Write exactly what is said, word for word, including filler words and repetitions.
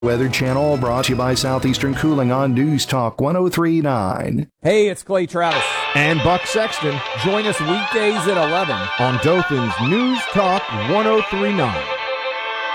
Weather Channel brought to you by Southeastern Cooling on News Talk one oh three point nine. Hey, it's Clay Travis. And Buck Sexton. Join us weekdays at eleven on Dothan's News Talk one oh three point nine.